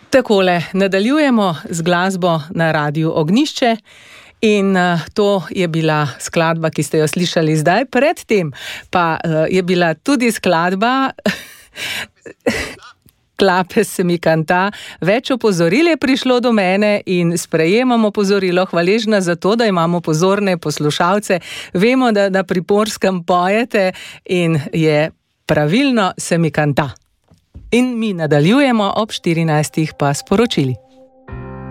Takole, nadaljujemo z glasbo na Radiu Ognjišče in to je bila skladba, ki ste jo slišali zdaj. Predtem pa je bila tudi skladba Klape se mi kanta. Več opozoril je prišlo do mene in sprejemam opozorilo, hvaležna za to, da imamo pozorne poslušalce. Vemo, da na Primorskem pojete in je pravilno se mi kanta. In mi nadaljujemo ob 14. pa sporočili.